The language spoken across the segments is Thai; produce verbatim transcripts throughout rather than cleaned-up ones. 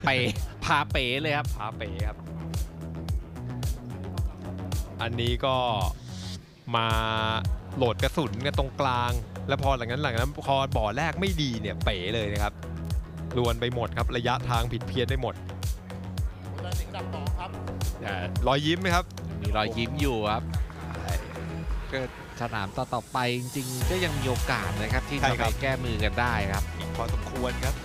เป๋พาเป๋เลยครับพาเป๋ครับอันนี้ก็มาโหลดกระสุนกันตรงกลางแล้วพอหลังนั้นหลังนั้นพอบ่อแรกไม่ดีเนี่ยเป๋เลยนะครับรวนไปหมดครับระยะทางผิดเพี้ยนได้หมดรอยยิ้มไหมครับมีรอยยิ้มอยู่ครับก็สนามต่อต่อไปจริงๆก็ยังมีโอกาสนะครับที่จะไปแก้มือกันได้ครับอีกพอสมควรครับ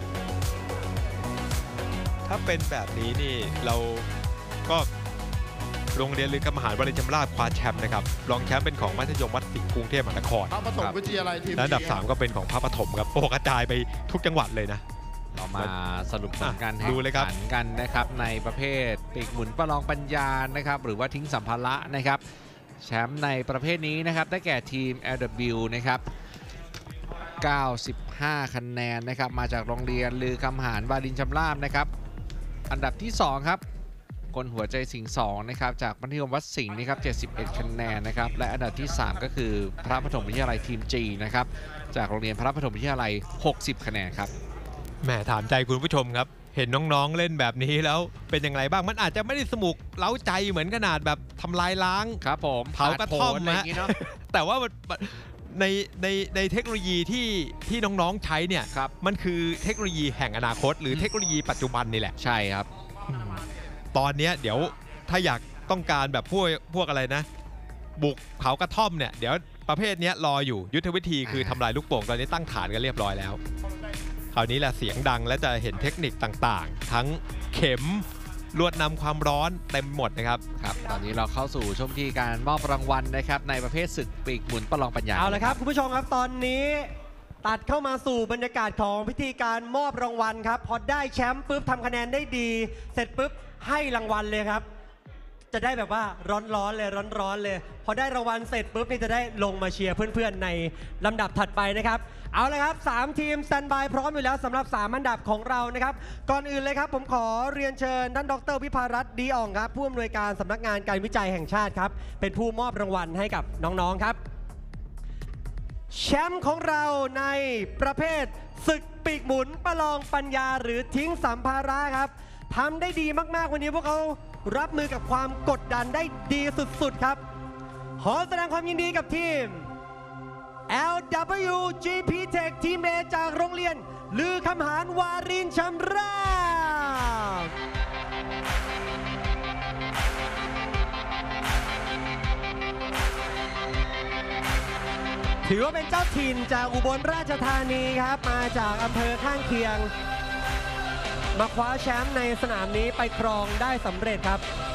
ถ้าเป็นแบบนี้นี่เราก็โรงเรียนลือคำมหาวิทยาลัยจำราบคว้าแชมป์นะครับรองแชมป์เป็นของมัธยมวัดสิงห์กรุงเทพมหานครพระปฐมวิทยาลัยทีมและอันดับสามก็เป็นของพระปฐมครับโอ้กระจายไปทุกจังหวัดเลยนะเรามาสรุปผลการแข่งขันกันนะครับในประเภทปีกหมุนประลองปัญญานะครับหรือว่าทิ้งสัมภาระนะครับแชมป์ในประเภทนี้นะครับได้แก่ทีม แอล ดับเบิลยู นะครับเก้าสิบห้าคะแนนนะครับมาจากโรงเรียนลือคำหารวารินชำราบนะครับอันดับที่สองครับคนหัวใจสิงห์สองนะครับจากมัธยมวัดสิงห์นะครับเจ็ดสิบเอ็ดคะแนนนะครับและอันดับที่สามก็คือพระปฐมวิทยาลัยทีม จี นะครับจากโรงเรียนพระปฐมวิทยาลัยหกสิบคะแนนครับแหมถามใจคุณผู้ชมครับเห็นน้องๆเล่นแบบนี้แล้วเป็นยังไงบ้างมันอาจจะไม่ได้สนุกเล้าใจเหมือนขนาดแบบทำลายล้างครับผมเผากระท่อมนะแต่ว่าในในในเทคโนโลยีที่ที่น้องๆใช้เนี่ยมันคือเทคโนโลยีแห่งอนาคตหรือเทคโนโลยีปัจจุบันนี่แหละใช่ครับตอนนี้เดี๋ยวถ้าอยากต้องการแบบพวกพวกอะไรนะบุกเผากระท่อมเนี่ยเดี๋ยวประเภทนี้รออยู่ยุทธวิธีคือทำลายลูกโป่งตอนนี้ตั้งฐานกันเรียบร้อยแล้วคราวนี้แหละเสียงดังและจะเห็นเทคนิคต่างๆทั้งเข็มลวดนำความร้อนเต็มหมดนะครับครับตอนนี้เราเข้าสู่ช่วงที่การมอบรางวัลนะครับในประเภทศึกปีกหมุนประลองปัญญาเอาละครับคุณผู้ชมครับตอนนี้ตัดเข้ามาสู่บรรยากาศของพิธีการมอบรางวัลครับพอได้แชมป์ปุ๊บทำคะแนนได้ดีเสร็จปุ๊บให้รางวัลเลยครับจะได้แบบว่าร้อนๆเลยร้อนๆเลยพอได้รางวัลเสร็จปุ๊บนี่จะได้ลงมาเชียร์เพื่อนๆในลำดับถัดไปนะครับเอาละครับสามทีมสแตนบายพร้อมอยู่แล้วสำหรับสามอันดับของเรานะครับก่อนอื่นเลยครับผมขอเรียนเชิญท่านดร.วิภารัตน์ดีอ่องครับผู้อำนวยการสำนักงานการวิจัยแห่งชาติครับเป็นผู้มอบรางวัลให้กับน้องๆครับแชมป์ของเราในประเภทศึกปีกหมุนประลองปัญญาหรือทิ้งสัมภาระครับทำได้ดีมากๆวันนี้พวกเขารับมือกับความกดดันได้ดีสุดๆครับขอแสดงความยินดีกับทีม แอล ดับเบิลยู จี พี Tech ทีม A จากโรงเรียนลือคำหารวารินชำราบถือว่าเป็นเจ้าถิ่นจากอุบลราชธานีครับมาจากอำเภอข้างเคียงมาคว้าแชมป์ในสนามนี้ไปครองได้สำเร็จครับ